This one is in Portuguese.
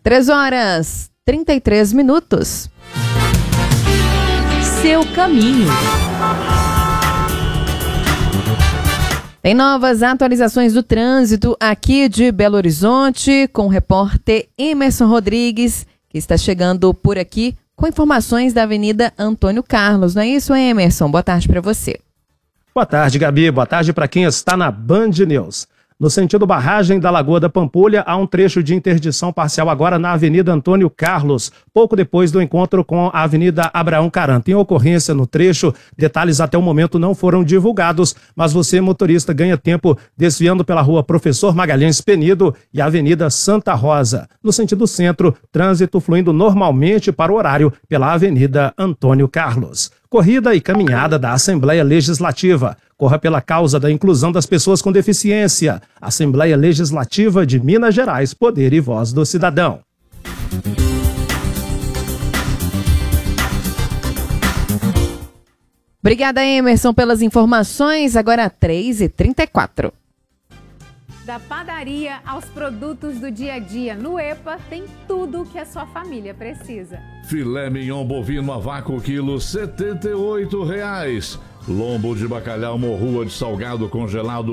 3h33. Seu caminho. Tem novas atualizações do trânsito aqui de Belo Horizonte com o repórter Emerson Rodrigues, que está chegando por aqui com informações da Avenida Antônio Carlos. Não é isso, Emerson? Boa tarde para você. Boa tarde, Gabi. Boa tarde para quem está na Band News. No sentido barragem da Lagoa da Pampulha, há um trecho de interdição parcial agora na Avenida Antônio Carlos, pouco depois do encontro com a Avenida Abraão Caran. Tem ocorrência no trecho, detalhes até o momento não foram divulgados, mas você, motorista, ganha tempo desviando pela rua Professor Magalhães Penido e Avenida Santa Rosa. No sentido centro, trânsito fluindo normalmente para o horário pela Avenida Antônio Carlos. Corrida e caminhada da Assembleia Legislativa. Corra pela causa da inclusão das pessoas com deficiência. Assembleia Legislativa de Minas Gerais, Poder e Voz do Cidadão. Obrigada, Emerson, pelas informações. Agora 3h34. Da padaria aos produtos do dia a dia, no EPA tem tudo o que a sua família precisa. Filé mignon bovino a vácuo quilo, R$ 78. Lombo de bacalhau morrua de salgado congelado,